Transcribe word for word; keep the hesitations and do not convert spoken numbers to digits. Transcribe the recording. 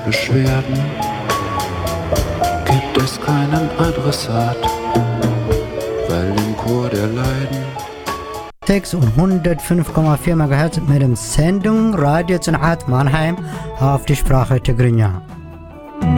Beschwerden gibt es keinen Adressat, weil im Chor der Leiden sechs und hundertfünf Komma vier Megahertz mit dem Sendung Radio Zunat Mannheim auf die Sprache Tigrinya.